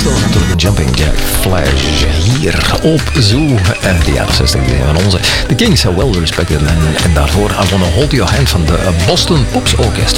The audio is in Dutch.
was natuurlijk een Jumping Jack Flash hier op Zoo. De jaren 60 van onze. The Kings are well respected. En daarvoor I Wanna Hold Your Hand van de Boston Pops Orchestra.